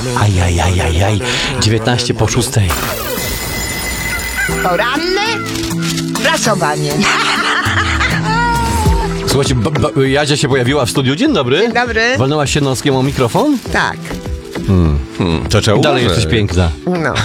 Ajajajajaj, 19 po 6. Poranne prasowanie. Słuchajcie, Jadzia się pojawiła w studiu. Dzień dobry. Dzień dobry. Walnęłaś się noskiem o mikrofon? Tak. To trzeba Dalej uważać. jesteś piękna. No.